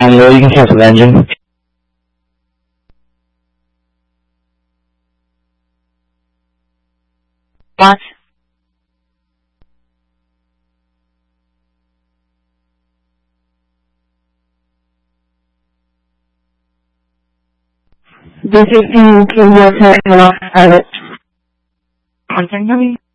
You can cancel the engine. What? This is in your hello, Alex. Continue.